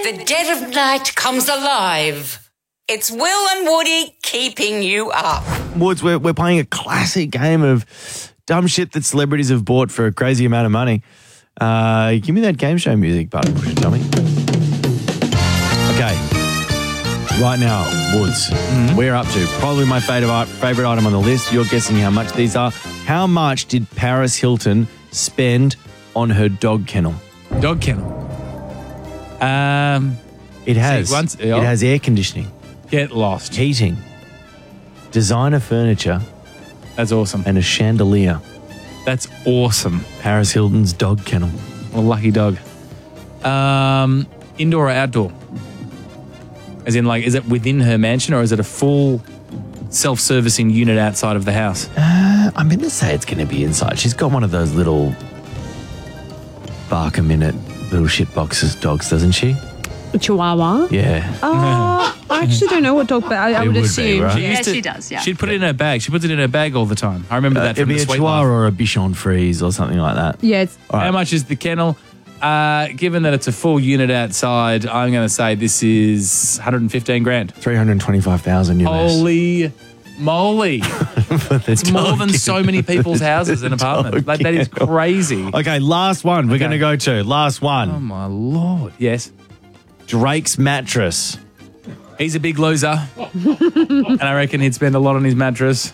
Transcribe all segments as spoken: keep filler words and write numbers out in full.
the dead of night comes alive. It's Will and Woody keeping you up. Woods, we're, we're playing a classic game of dumb shit that celebrities have bought for a crazy amount of money. Uh, give me that game show music button, push it, dummy. Okay. Right now, Woods, mm-hmm. we're up to probably my favourite favourite item on the list. You're guessing how much these are. How much did Paris Hilton spend on her dog kennel? Dog kennel. Um, it has. See, once, yeah. It has air conditioning. Get lost. Heating. Designer furniture. That's awesome. And a chandelier. That's awesome. Paris Hilton's dog kennel. Well, lucky dog. Um, indoor or outdoor? As in, like, is it within her mansion or is it a full self-servicing unit outside of the house? Uh, I'm going to say it's going to be inside. She's got one of those little bark a minute little shit boxes dogs, doesn't she? A Chihuahua? Yeah. Uh, I actually don't know what dog, but I, I It would, would be, assume. right? She, Yeah, used to- she does, yeah. She'd put it in her bag. She puts it in her bag all the time. I remember Uh, that it'd from be the a Sweet Chihuahua Life. or a Bichon Frise or something like that. yeah, it's, All right. How much is the kennel? Uh, given that it's a full unit outside, I'm going to say this is one hundred fifteen grand. three hundred twenty-five thousand U S. Holy moly. It's more than so many people's houses and apartments. Like, that is crazy. Okay, last one we're Okay. going to go to. Last one. Oh, my Lord. Yes. Drake's mattress. He's a big loser. And I reckon he'd spend a lot on his mattress.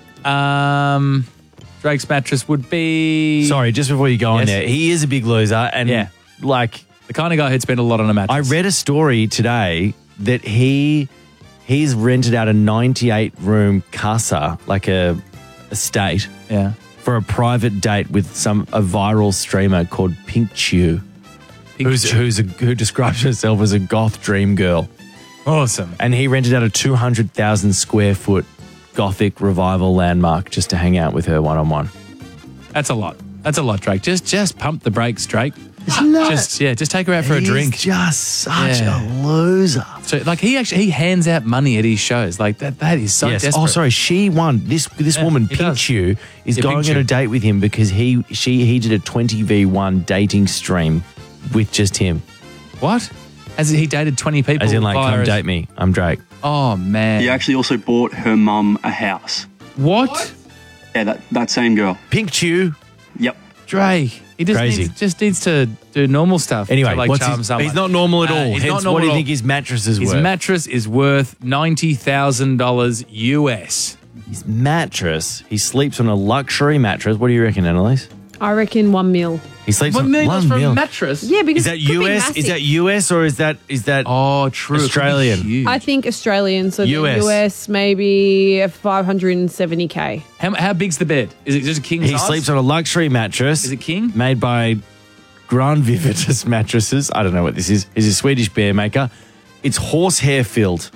Um, Drake's mattress would be... Sorry, just before you go on Yes. there, he is a big loser. And Yeah. like, The kind of guy who'd spend a lot on a I mattress. read a story today that he he's rented out a ninety-eight room casa, like a estate, Yeah. for a private date with some a viral streamer called Pink Chew, who's who's a, who describes herself as a goth dream girl. Awesome. And he rented out a two hundred thousand square foot gothic revival landmark just to hang out with her one on one. That's a lot. That's a lot, Drake. Just just pump the brakes, Drake. Isn't that? Just yeah, just take her out for a He's drink. just such Yeah. a loser. So like he actually he hands out money at his shows. Like that that is so yes. desperate. Oh, sorry. She won. This this Yeah, woman, he Pink does. Chew, is Yeah, going Pink on Chew. a date with him because he she he did a twenty v one dating stream with just him. What? Has he dated twenty people? As in, like, via come a- date me. I'm Drake. Oh man. He actually also bought her mum a house. What? Yeah, that, that same girl. Pink Chew. Yep. Drake. He just Crazy. needs, just needs to do normal stuff. Anyway, to, like what's charm his, someone. he's not normal at Uh, all. he's Hence, not normal what do you at all. think his mattress is His worth? mattress is worth ninety thousand dollars U S. his mattress. He sleeps on a luxury mattress. What do you reckon, Annalise? I reckon one mil. He sleeps One on million dollars one for a mil. mattress? Yeah, because Is that it could be U S? Is massive. that U S or is that is that? Oh, true. It could be Australian. huge. I think Australian, so U S. the U S maybe five hundred seventy K. How, how big's the bed? Is it just a king He size? sleeps on a luxury mattress. Is it king? Made by Grand Vivitas mattresses. I don't know what this is. He's a Swedish bear maker. It's horsehair filled.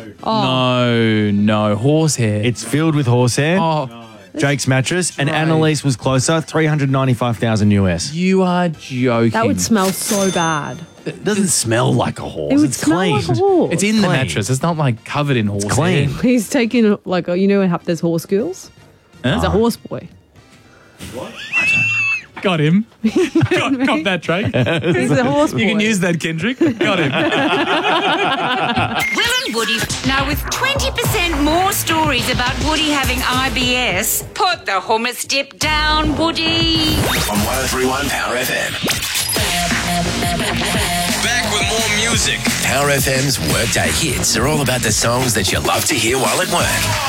No, no. Horsehair. It's filled with horsehair. Oh, Drake's mattress. And Drake. Annalise was closer. three hundred ninety-five thousand U S. you are joking. That would smell so bad. It doesn't smell like a horse. It would it's smell clean. like a horse. It's in the clean. mattress. It's not like covered in horsehair. clean. He's taking, like, you know how there's horse girls? He's a horse boy. Got him. got, got that, Drake. He's a horse boy. You can use that, Kendrick. Got him. Will and Woody. Now, with twenty percent more stories about Woody having I B S, put the hummus dip down, Woody. On one oh three point one Power F M. Back with more music. Power F M's Workday Hits are all about the songs that you love to hear while at work.